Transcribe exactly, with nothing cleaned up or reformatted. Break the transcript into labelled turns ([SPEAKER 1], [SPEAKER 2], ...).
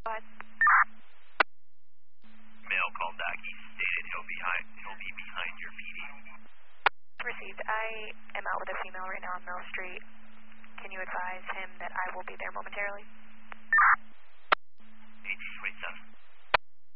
[SPEAKER 1] What?
[SPEAKER 2] Male called back. He stated he'll be behind. He'll be behind your P D.
[SPEAKER 1] Received. I am out with a female right now on Mill Street. Can you advise him that I will be there momentarily?
[SPEAKER 2] eighteen twenty-seven.